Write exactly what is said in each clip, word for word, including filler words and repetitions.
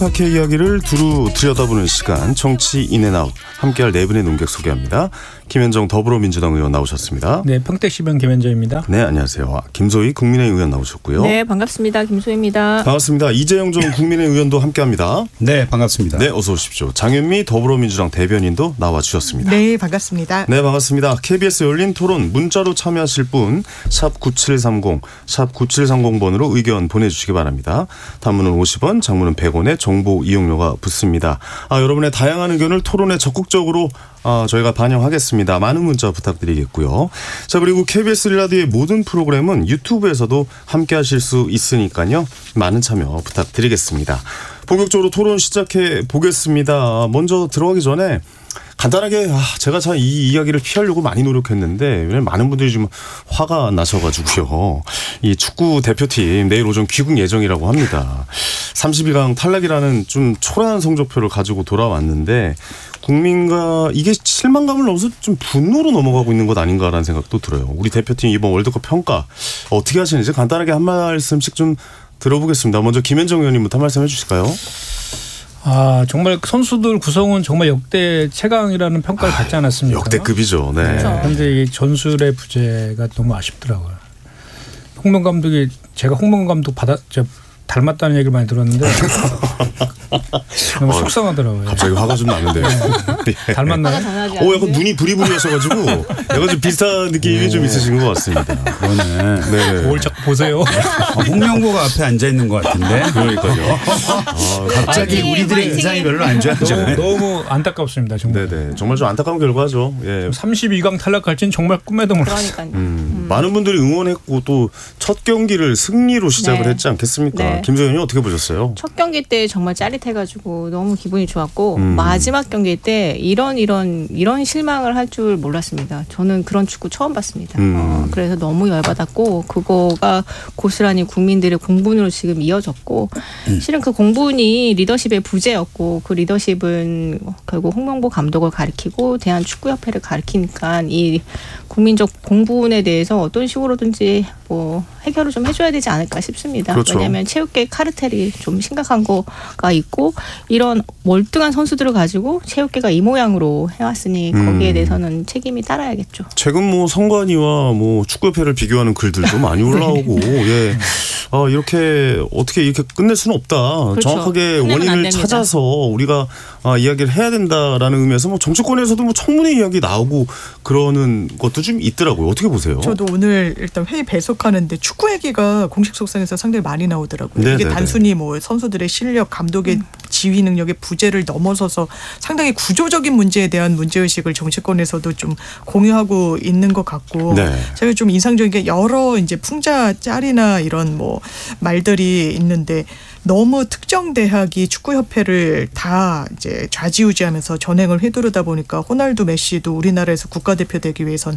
학회 이야기를 두루 들여다보는 시간 정치 인앤아웃 함께할 네 분의 논객 소개합니다. 김현정 더불어민주당 의원 나오셨습니다. 네, 평택시병 김현정입니다. 네, 안녕하세요. 김소희 국민의힘 의원 나오셨고요. 네, 반갑습니다. 김소희입니다. 반갑습니다. 이재영 전 국민의힘 의원도 함께합니다. 네, 반갑습니다. 네, 어서 오십시오. 장윤미 더불어민주당 대변인도 나와주셨습니다. 네, 반갑습니다. 네, 반갑습니다. 케이비에스 열린 토론 문자로 참여하실 분 샵 구칠삼공, 샵 구칠삼공 번으로 의견 보내주시기 바랍니다. 단문은 오십 원, 장문은 백 원에 정보 이용료가 붙습니다. 아, 여러분의 다양한 의견을 토론에 적극적으로 아, 저희가 반영하겠습니다. 많은 문자 부탁드리겠고요. 자, 그리고 케이비에스 라디오의 모든 프로그램은 유튜브에서도 함께 하실 수 있으니까요. 많은 참여 부탁드리겠습니다. 본격적으로 토론 시작해 보겠습니다. 먼저 들어가기 전에 간단하게 아, 제가 참 이 이야기를 피하려고 많이 노력했는데 왜냐면 많은 분들이 좀 화가 나셔가지고요. 이 축구 대표팀 내일 오전 귀국 예정이라고 합니다. 삼십이 강 탈락이라는 좀 초라한 성적표를 가지고 돌아왔는데 국민과 이게 실망감을 넘어서 좀 분노로 넘어가고 있는 것 아닌가라는 생각도 들어요. 우리 대표팀 이번 월드컵 평가 어떻게 하시는지 간단하게 한 말씀씩 좀 들어보겠습니다. 먼저 김현정 의원님부터 한 말씀 해주실까요? 아, 정말 선수들 구성은 정말 역대 최강이라는 평가를 받지 않았습니까? 역대급이죠. 네. 그런데 이 전술의 부재가 너무 아쉽더라고요. 홍명 감독이 제가 홍명 감독 받아 저 닮았다는 얘기를 많이 들었는데 너무 어, 속상하더라고요. 갑자기 화가 좀 나는데요. 네. 닮았나요? 오, 약간 눈이 부리부리하셔가지고 약간 좀 비슷한 느낌이 좀 있으신 것 같습니다. 그러네. 네. 뭘 자꾸 보세요. 아, 홍명보가 앞에 앉아 있는 것 같은데. 그러니까요. 아, 갑자기 아니, 우리들의 아니, 인상이 별로 안 좋아져. 너무, 너무 안타깝습니다. 정말. 네네. 정말 좀 안타까운 결과죠. 예. 삼십이 강 탈락할지는 정말 꿈에도 몰랐어요. 음, 음. 많은 분들이 응원했고 또 첫 경기를 승리로 시작을 네. 했지 않겠습니까? 네. 김소희 의원님 어떻게 보셨어요? 첫 경기 때 정말 짜릿해가지고 너무 기분이 좋았고 음. 마지막 경기 때 이런 이런 이런 실망을 할 줄 몰랐습니다. 저는 그런 축구 처음 봤습니다. 음. 어, 그래서 너무 열받았고 그거가 고스란히 국민들의 공분으로 지금 이어졌고 음. 실은 그 공분이 리더십의 부재였고 그 리더십은 결국 홍명보 감독을 가리키고 대한축구협회를 가리키니까 이 국민적 공분에 대해서 어떤 식으로든지 뭐 해결을 좀 해줘야 되지 않을까 싶습니다. 그렇죠. 왜냐하면 체육계 카르텔이 좀 심각한 거가 있고 이런 월등한 선수들을 가지고 체육계가 이 모양으로 해왔으니 거기에 음. 대해서는 책임이 따라야겠죠. 최근 뭐 선관위와 뭐 축구협회를 비교하는 글들도 많이 올라오고 예. 아, 이렇게 어떻게 이렇게 끝낼 수는 없다. 그렇죠. 정확하게 원인을 찾아서 우리가 아, 이야기를 해야 된다라는 의미에서 뭐 정치권에서도 뭐 청문회 이야기 나오고 그러는 것도 좀 있더라고요. 어떻게 보세요? 저도 오늘 일단 회의 배석하는데 축구 얘기가 공식 속상에서 상당히 많이 나오더라고요. 네네네. 이게 단순히 뭐 선수들의 실력, 감독의 음. 지휘 능력의 부재를 넘어서서 상당히 구조적인 문제에 대한 문제의식을 정치권에서도 좀 공유하고 있는 것 같고 네. 제가 좀 인상적인 게 여러 이제 풍자 짤이나 이런 뭐 말들이 있는데 너무 특정 대학이 축구협회를 다 이제 좌지우지하면서 전횡을 휘두르다 보니까 호날두, 메시도 우리나라에서 국가대표 되기 위해선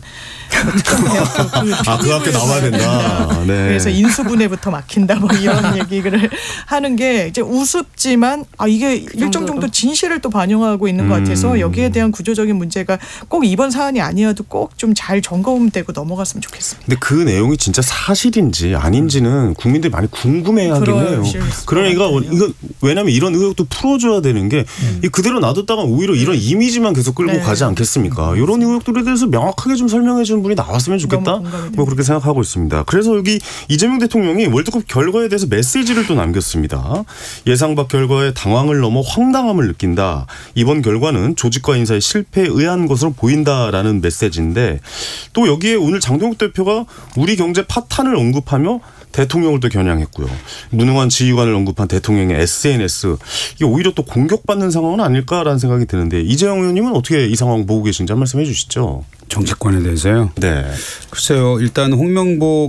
특정 대학교 그 아, 그 학교 나와야 된다. 네. 그래서 인수분해부터 막힌다 뭐 이런 얘기를 하는 게 이제 우습지만 아 이게 일정 정도 진실을 또 반영하고 있는 것 같아서 여기에 대한 구조적인 문제가 꼭 이번 사안이 아니어도 꼭 좀 잘 점검되고 넘어갔으면 좋겠습니다. 근데 그 내용이 진짜 사실인지 아닌지는 국민들이 많이 궁금해하긴 해요. 그러니까 이거 왜냐하면 이런 의혹도 풀어줘야 되는 게 음. 그대로 놔뒀다가 오히려 이런 이미지만 계속 끌고 네. 가지 않겠습니까? 이런 의혹들에 대해서 명확하게 좀 설명해 주는 분이 나왔으면 좋겠다. 뭐 그렇게 생각하고 있습니다. 그래서 여기 이재명 대통령이 월드컵 결과에 대해서 메시지를 또 남겼습니다. 예상 밖 결과에 당황을 넘어 황당함을 느낀다. 이번 결과는 조직과 인사의 실패에 의한 것으로 보인다라는 메시지인데 또 여기에 오늘 장동욱 대표가 우리 경제 파탄을 언급하며 대통령을 또 겨냥했고요. 무능한 지휘관을 언급한 대통령의 에스엔에스 이게 오히려 또 공격받는 상황은 아닐까라는 생각이 드는데 이재영 의원님은 어떻게 이 상황 보고 계신지 한 말씀 해 주시죠. 정치권에 대해서요? 네. 글쎄요. 일단 홍명보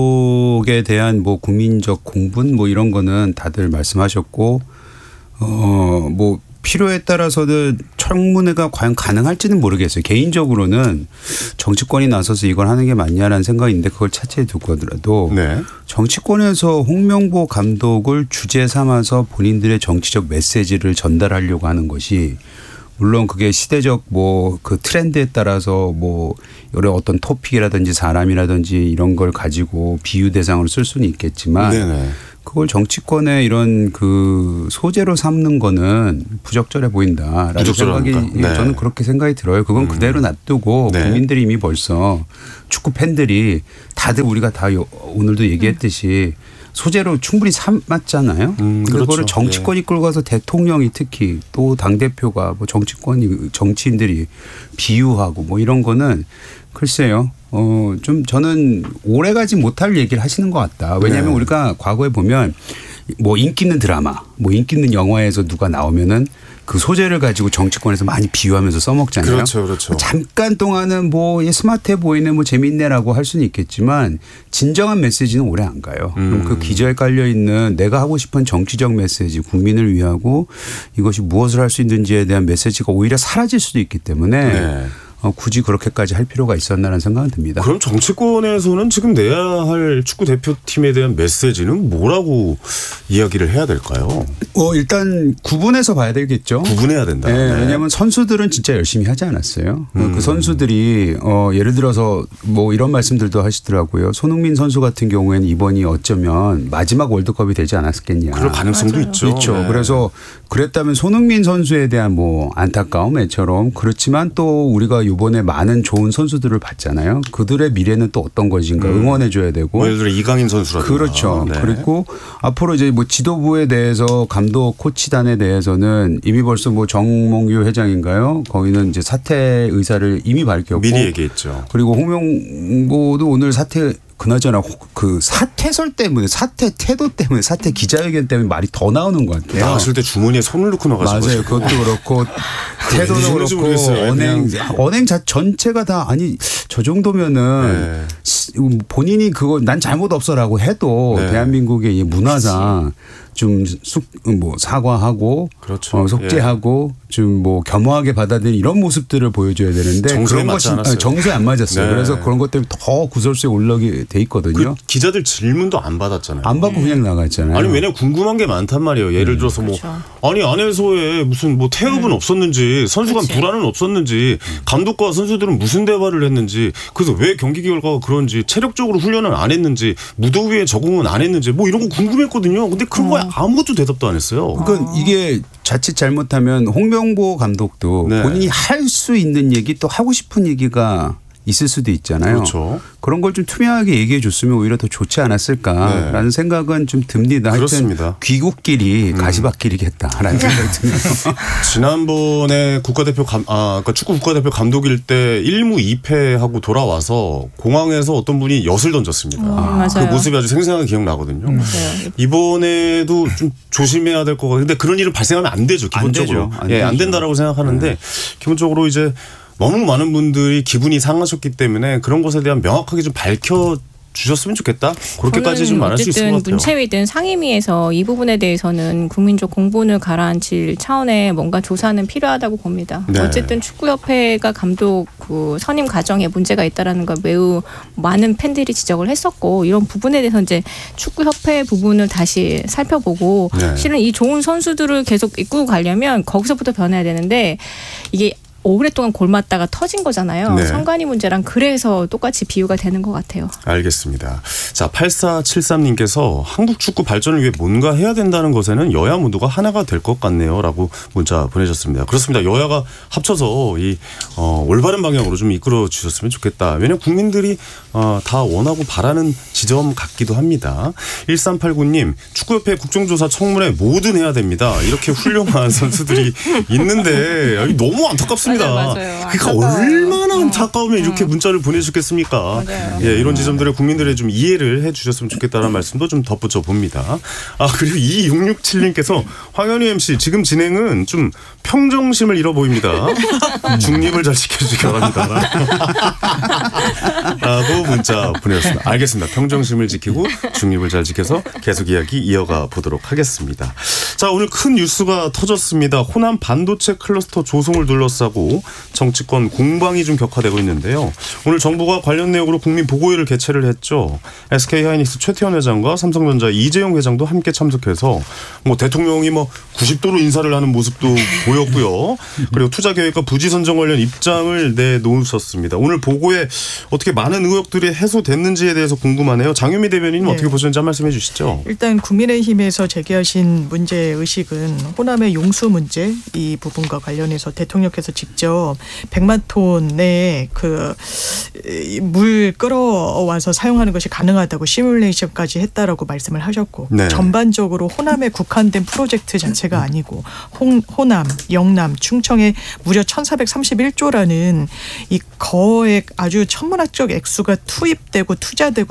감독에 대한 뭐 국민적 공분 뭐 이런 거는 다들 말씀하셨고 어 뭐 필요에 따라서는 청문회가 과연 가능할지는 모르겠어요. 개인적으로는 정치권이 나서서 이걸 하는 게 맞냐라는 생각인데 그걸 차치해 두고 하더라도 네. 정치권에서 홍명보 감독을 주제 삼아서 본인들의 정치적 메시지를 전달하려고 하는 것이 물론 그게 시대적 뭐 그 트렌드에 따라서 뭐 여러 어떤 토픽이라든지 사람이라든지 이런 걸 가지고 비유 대상으로 쓸 수는 있겠지만 네네. 그걸 정치권의 이런 그 소재로 삼는 거는 부적절해 보인다라는 생각이 부적절합니까? 네. 저는 그렇게 생각이 들어요. 그건 음. 그대로 놔두고 네. 국민들이 이미 벌써 축구 팬들이 다들 우리가 다 오늘도 얘기했듯이 소재로 충분히 삼았잖아요. 음, 근데 그렇죠. 그거를 정치권이 끌고 가서 대통령이 특히 또 당대표가 뭐 정치권이 정치인들이 비유하고 뭐 이런 거는 글쎄요. 어, 좀 저는 오래가지 못할 얘기를 하시는 것 같다. 왜냐하면 네. 우리가 과거에 보면 뭐 인기 있는 드라마, 뭐 인기 있는 영화에서 누가 나오면은 그 소재를 가지고 정치권에서 많이 비유하면서 써먹잖아요. 그렇죠, 그렇죠. 잠깐 동안은 뭐 스마트해 보이네, 뭐 재밌네라고 할 수는 있겠지만 진정한 메시지는 오래 안 가요. 음. 그럼 그 기저에 깔려 있는 내가 하고 싶은 정치적 메시지, 국민을 위하고 이것이 무엇을 할 수 있는지에 대한 메시지가 오히려 사라질 수도 있기 때문에. 네. 어, 굳이 그렇게까지 할 필요가 있었나라는 생각은 듭니다. 그럼 정치권에서는 지금 내야 할 축구 대표팀에 대한 메시지는 뭐라고 이야기를 해야 될까요? 어, 일단 구분해서 봐야 되겠죠. 구분해야 된다. 네, 네. 왜냐하면 선수들은 진짜 열심히 하지 않았어요. 음. 그 선수들이 어, 예를 들어서 뭐 이런 말씀들도 하시더라고요. 손흥민 선수 같은 경우에는 이번이 어쩌면 마지막 월드컵이 되지 않았겠냐. 그럴 가능성도 맞아요. 있죠. 그렇죠. 네. 그래서 그랬다면 손흥민 선수에 대한 뭐 안타까움 애처럼 그렇지만 또 우리가 이번에 많은 좋은 선수들을 봤잖아요. 그들의 미래는 또 어떤 것인가 음. 응원해 줘야 되고. 뭐 예를 들어 이강인 선수라든가. 그렇죠. 네. 그리고 앞으로 이제 뭐 지도부에 대해서 감독 코치단에 대해서는 이미 벌써 뭐 정몽규 회장인가요? 거기는 이제 사퇴 의사를 이미 밝혔고 미리 얘기했죠. 그리고 홍명보도 오늘 사퇴 그나저나 그 사퇴설 때문에 사퇴 태도 때문에 사퇴 기자회견 때문에 말이 더 나오는 것 같아요. 나왔을 때 주머니에 손을 넣고 나가지고. 맞아요. 그것도 그렇고 태도도 왠지 그렇고 모르겠어요. 언행 그냥. 언행 자 전체가 다 아니 저 정도면은 네. 시- 본인이 그거 난 잘못 없어라고 해도 네. 대한민국의 이 문화상 좀 숙 뭐 사과하고 그렇죠. 어, 속죄하고 좀 뭐 겸허하게 받아들이는 이런 모습들을 보여줘야 되는데 정서에 그런 맞지 것이 않았어요. 아니, 정서에 안 맞았어요. 네. 그래서 그런 것 때문에 더 구설수에 올라게 돼 있거든요. 그 기자들 질문도 안 받았잖아요. 안 받고 그냥 나갔잖아요. 아니 왜냐면 궁금한 게 많단 말이에요. 예를 음. 들어서 뭐 그렇죠. 아니 안에서의 무슨 뭐 태업은 없었는지 선수 간 그렇지. 불안은 없었는지 감독과 선수들은 무슨 대화를 했는지 그래서 왜 경기 결과가 그런지 체력적으로 훈련을 안 했는지 무더위에 적응은 안 했는지 뭐 이런 거 궁금했거든요. 근데 그런 거에 아무것도 대답도 안 했어요. 그러니까 이게 자칫 잘못하면 홍명보 감독도 네. 본인이 할 수 있는 얘기 또 하고 싶은 얘기가 있을 수도 있잖아요. 그렇죠. 그런 걸 좀 투명하게 얘기해 줬으면 오히려 더 좋지 않았을까라는 네. 생각은 좀 듭니다. 그렇습니다. 하여튼 귀국길이 가시밭길이겠다라는 생각이 드네요. 지난번에 국가대표 감, 아, 그러니까 축구 국가대표 감독일 때 일 무 이 패하고 돌아와서 공항에서 어떤 분이 엿을 던졌습니다. 음, 맞아요. 그 모습이 아주 생생하게 기억나거든요. 맞아요. 이번에도 좀 조심해야 될 것 같아요. 근데 그런 일은 발생하면 안 되죠. 안 기본적으로. 되죠. 안 예, 안 되죠. 된다라고 생각하는데 네. 기본적으로 이제 너무 많은 분들이 기분이 상하셨기 때문에 그런 것에 대한 명확하게 좀 밝혀 주셨으면 좋겠다. 그렇게까지 좀 말할 수 있을 것 어쨌든 같아요. 문체위든 상임위에서 이 부분에 대해서는 국민적 공분을 가라앉힐 차원의 뭔가 조사는 필요하다고 봅니다. 네. 어쨌든 축구협회가 감독 그 선임 과정에 문제가 있다라는 걸 매우 많은 팬들이 지적을 했었고 이런 부분에 대해서 이제 축구협회 부분을 다시 살펴보고 네. 실은 이 좋은 선수들을 계속 이끌고 가려면 거기서부터 변해야 되는데 이게 오랫동안 골맞다가 터진 거잖아요. 네. 선관위 문제랑 그래서 똑같이 비유가 되는 것 같아요. 알겠습니다. 자, 팔사칠삼 님께서 한국 축구 발전을 위해 뭔가 해야 된다는 것에는 여야 모두가 하나가 될 것 같네요. 라고 문자 보내셨습니다. 그렇습니다. 여야가 합쳐서 이 어, 올바른 방향으로 좀 이끌어 주셨으면 좋겠다. 왜냐하면 국민들이 어, 다 원하고 바라는 지점 같기도 합니다. 일삼팔구 님 축구협회 국정조사 청문회 뭐든 해야 됩니다. 이렇게 훌륭한 선수들이 있는데 너무 안타깝습니다. 맞아요, 맞아요. 그러니까 안타까워요. 얼마나 어. 안타까우면 이렇게 문자를 보내주셨겠습니까? 맞아요. 예, 이런 지점들을 국민들의 좀 이해를 해 주셨으면 좋겠다는 말씀도 좀 덧붙여 봅니다. 아, 그리고 이육육칠 님께서 황현희 엠씨 지금 진행은 좀 평정심을 잃어 보입니다. 중립을 잘 지켜주시기 바랍니다. 라고 문자 보내셨습니다. 알겠습니다. 평정심을 지키고 중립을 잘 지켜서 계속 이야기 이어가 보도록 하겠습니다. 자, 오늘 큰 뉴스가 터졌습니다. 호남 반도체 클러스터 조성을 둘러싸고 하고 정치권 공방이 좀 격화되고 있는데요. 오늘 정부가 관련 내용으로 국민 보고회를 개최를 했죠. 에스케이하이닉스 최태원 회장과 삼성전자 이재용 회장도 함께 참석해서 뭐 대통령이 뭐 구십 도로 인사를 하는 모습도 보였고요. 그리고 투자 계획과 부지 선정 관련 입장을 내놓으셨습니다. 오늘 보고에 어떻게 많은 의혹들이 해소됐는지에 대해서 궁금하네요. 장유미 대변인님 네. 어떻게 보셨는지 한 말씀해 주시죠. 일단 국민의힘에서 제기하신 문제 의식은 호남의 용수 문제 이 부분과 관련해서 대통령께서 직접 백만 톤의 그 물 끌어와서 사용하는 것이 가능하다고 시뮬레이션까지 했다라고 말씀을 하셨고 네. 전반적으로 호남에 국한된 프로젝트 자체가 아니고 호, 호남, 영남, 충청에 무려 천사백삼십일 조라는 이 거액 아주 천문학적 액수가 투입되고 투자되고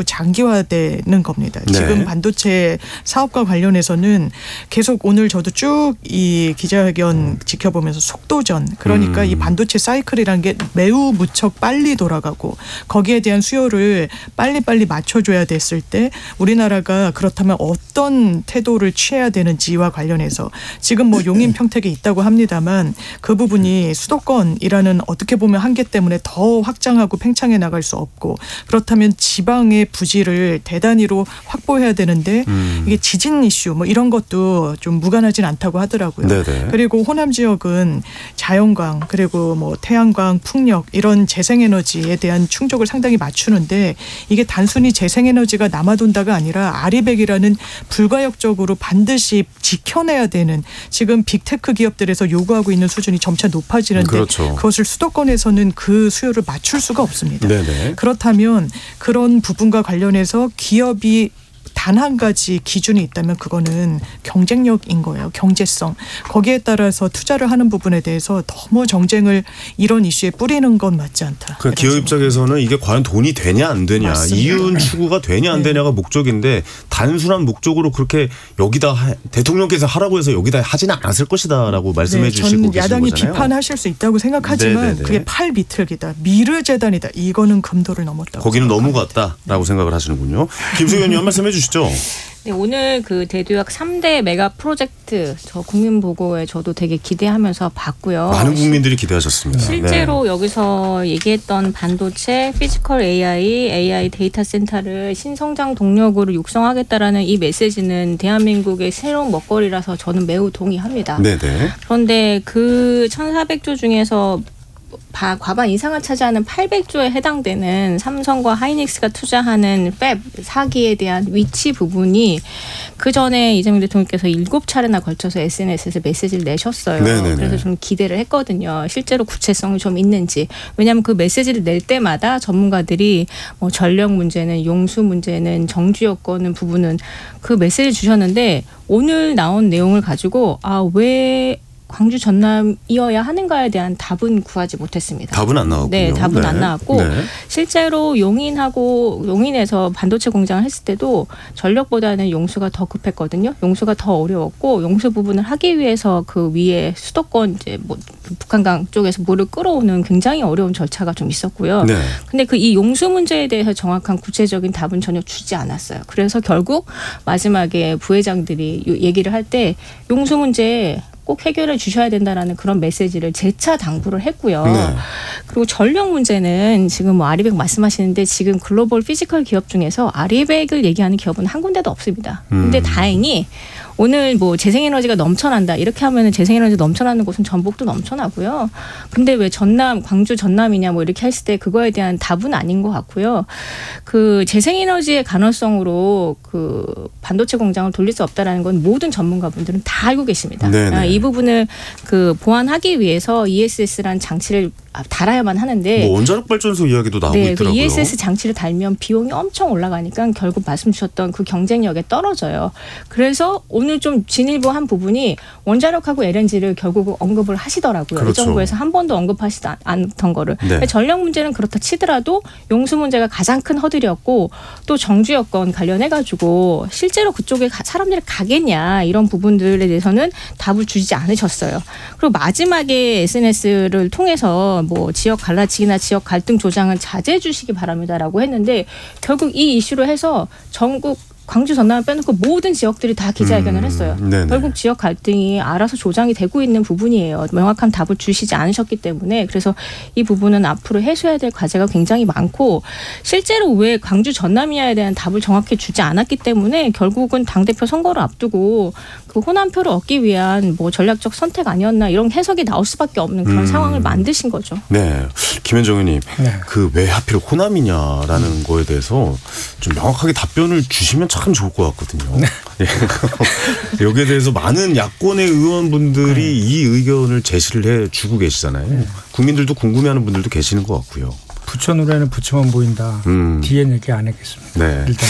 장기화되는 겁니다. 네. 지금 반도체 사업과 관련해서는 계속 오늘 저도 쭉 이 기자회견 지켜보면서 속도전 그러니까 음. 이 반도체 사이클이라는 게 매우 무척 빨리 돌아가고 거기에 대한 수요를 빨리빨리 맞춰줘야 됐을 때 우리나라가 그렇다면 어떤 태도를 취해야 되는지와 관련해서 지금 뭐 용인 평택에 있다고 합니다만 그 부분이 수도권이라는 어떻게 보면 한계 때문에 더 확장하고 팽창해 나갈 수 없고 그렇다면 지방의 부지를 대단위로 확보해야 되는데 음. 이게 지진 이슈 뭐 이런 것도 좀 무관하진 않다고 하더라고요. 네네. 그리고 호남 지역은 자연광 그리고 뭐 태양광, 풍력 이런 재생에너지에 대한 충족을 상당히 맞추는데 이게 단순히 재생에너지가 남아돈다가 아니라 아리백이라는 불가역적으로 반드시 지켜내야 되는 지금 빅테크 기업들에서 요구하고 있는 수준이 점차 높아지는데 그렇죠. 그것을 수도권에서는 그 수요를 맞출 수가 없습니다. 네네. 그렇다면 그런 부분과 관련해서 기업이 단 한 가지 기준이 있다면 그거는 경쟁력인 거예요. 경제성. 거기에 따라서 투자를 하는 부분에 대해서 너무 정쟁을 이런 이슈에 뿌리는 건 맞지 않다. 그 기업 입장에서는 이게 과연 돈이 되냐 안 되냐 맞습니다. 이윤 추구가 되냐 안 네. 되냐가 목적인데 단순한 목적으로 그렇게 여기다 하, 대통령께서 하라고 해서 여기다 하지는 않았을 것이다라고 말씀해 네, 주시고 저는 계신 야당이 거잖아요. 비판하실 수 있다고 생각하지만 네네네. 그게 팔비틀기다. 미르재단이다. 이거는 금도를 넘었다고 거기는 생각합니다. 넘어갔다라고 생각을 하시는군요. 김수현 의원님 한 말씀 해주시죠. 네, 오늘 그 대두역 삼 대 메가 프로젝트 저 국민보고에 저도 되게 기대하면서 봤고요. 많은 국민들이 기대하셨습니다. 실제로 네. 여기서 얘기했던 반도체, 피지컬 에이아이, 에이아이 데이터 센터를 신성장 동력으로 육성하겠다라는 이 메시지는 대한민국의 새로운 먹거리라서 저는 매우 동의합니다. 네네. 그런데 그 천사백 조 중에서 과반 이상을 차지하는 팔백 조에 해당되는 삼성과 하이닉스가 투자하는 팹 사기에 대한 위치 부분이 그 전에 이재명 대통령께서 일곱 차례나 걸쳐서 에스엔에스에서 메시지를 내셨어요. 네네네. 그래서 좀 기대를 했거든요. 실제로 구체성이 좀 있는지. 왜냐하면 그 메시지를 낼 때마다 전문가들이 뭐 전력 문제는 용수 문제는 정주 여건은 부분은 그 메시지를 주셨는데 오늘 나온 내용을 가지고 아, 왜 광주 전남이어야 하는가에 대한 답은 구하지 못했습니다. 답은 안 나왔군요. 네, 답은 네. 안 나왔고 네. 실제로 용인하고 용인에서 반도체 공장을 했을 때도 전력보다는 용수가 더 급했거든요. 용수가 더 어려웠고 용수 부분을 하기 위해서 그 위에 수도권 이제 뭐 북한강 쪽에서 물을 끌어오는 굉장히 어려운 절차가 좀 있었고요. 네. 근데 그 이 용수 문제에 대해서 정확한 구체적인 답은 전혀 주지 않았어요. 그래서 결국 마지막에 부회장들이 얘기를 할 때 용수 문제 꼭 해결해 주셔야 된다라는 그런 메시지를 재차 당부를 했고요. 네. 그리고 전력 문제는 지금 뭐 아리백 말씀하시는데 지금 글로벌 피지컬 기업 중에서 아리백을 얘기하는 기업은 한 군데도 없습니다. 근데 음. 다행히 오늘 뭐 재생에너지가 넘쳐난다 이렇게 하면은 재생에너지 넘쳐나는 곳은 전북도 넘쳐나고요. 근데 왜 전남, 광주 전남이냐 뭐 이렇게 했을 때 그거에 대한 답은 아닌 것 같고요. 그 재생에너지의 가능성으로 그 반도체 공장을 돌릴 수 없다라는 건 모든 전문가분들은 다 알고 계십니다. 네네. 아, 이 부분을 그 보완하기 위해서 이에스에스라는 장치를 달아야만 하는데 뭐 원자력 발전소 이야기도 나오고 네, 있더라고요. 그 이에스에스 장치를 달면 비용이 엄청 올라가니까 결국 말씀 주셨던 그 경쟁력에 떨어져요. 그래서 오늘 좀 진일보한 부분이 원자력하고 엘엔지를 결국 언급을 하시더라고요. 그렇죠. 이 정부에서 한 번도 언급하시지 않던 거를. 네. 전력 문제는 그렇다 치더라도 용수 문제가 가장 큰 허들이었고 또 정주 여건 관련해가지고 실제로 그쪽에 사람들이 가겠냐 이런 부분들에 대해서는 답을 주지 않으셨어요. 그리고 마지막에 에스엔에스를 통해서 뭐 지역 갈라치기나 지역 갈등 조장은 자제해 주시기 바랍니다라고 했는데 결국 이 이슈로 해서 전국 광주 전남을 빼놓고 모든 지역들이 다 기자회견을 음, 했어요. 네네. 결국 지역 갈등이 알아서 조장이 되고 있는 부분이에요. 명확한 답을 주시지 않으셨기 때문에. 그래서 이 부분은 앞으로 해소해야 될 과제가 굉장히 많고 실제로 왜 광주 전남이냐에 대한 답을 정확히 주지 않았기 때문에 결국은 당대표 선거를 앞두고 그 호남표를 얻기 위한 뭐 전략적 선택 아니었나 이런 해석이 나올 수밖에 없는 그런 음. 상황을 만드신 거죠. 네, 김현정 의원님, 네. 그 왜 하필 호남이냐라는 음. 거에 대해서 좀 명확하게 답변을 주시면 참 좋을 것 같거든요. 예. 여기에 대해서 많은 야권의 의원분들이 네. 이 의견을 제시를 해주고 계시잖아요. 국민들도 궁금해하는 분들도 계시는 것 같고요. 부처 노래는 부처만 보인다. 음. 뒤에 얘기 안 하겠습니다. 네. 일단.